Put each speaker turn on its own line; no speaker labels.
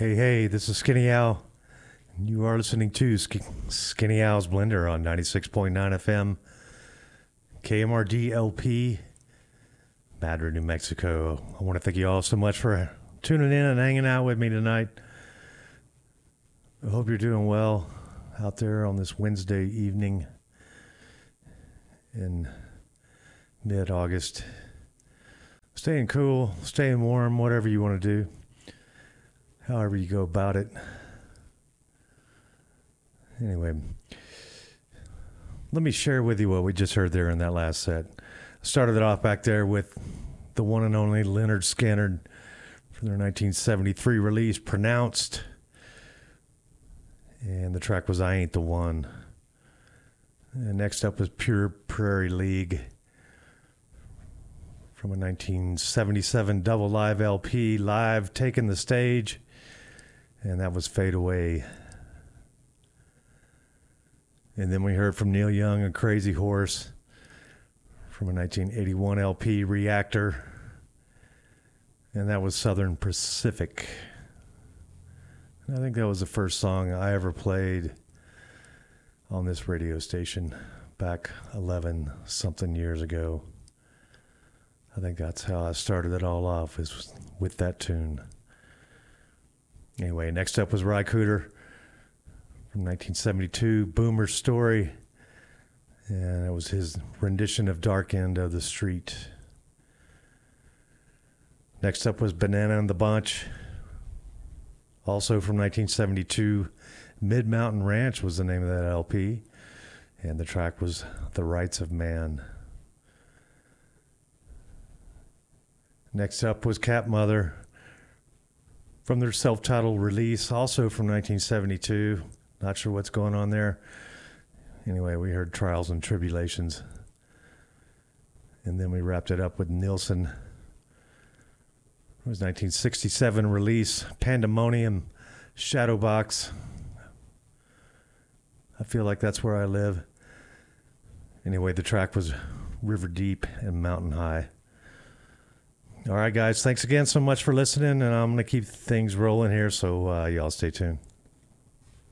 Hey, this is Skinny Al. And you are listening to Skinny Al's Blender on 96.9 FM, KMRD LP, Madrid, New Mexico. I want to thank you all so much for tuning in and hanging out with me tonight. I hope you're doing well out there on this Wednesday evening in mid-August. Staying cool, staying warm, whatever you want to do. However you go about it. Anyway, let me share with you what we just heard there in that last set. I started it off back there with the one and only Lynyrd Skynyrd from their 1973 release, Pronounced. And the track was I Ain't the One. And next up was Pure Prairie League from a 1977 double live LP, Live Taking the Stage. And that was Fade Away. And then we heard from Neil Young and Crazy Horse from a 1981 LP, Reactor. And that was Southern Pacific. And I think that was the first song I ever played on this radio station back 11-something years ago. I think that's how I started it all off, is with that tune. Anyway, next up was Ry Cooder from 1972, Boomer's Story. And it was his rendition of Dark End of the Street. Next up was Banana and the Bunch, also from 1972. Mid-Mountain Ranch was the name of that LP. And the track was The Rights of Man. Next up was Cat Mother from their self-titled release, also from 1972. Not sure what's going on there. Anyway, we heard Trials and Tribulations. And then we wrapped it up with Nilsson. It was 1967 release, Pandemonium, Shadowbox. I feel like that's where I live. Anyway, the track was River Deep and Mountain High. All right, guys, thanks again so much for listening, and I'm going to keep things rolling here, so y'all stay tuned.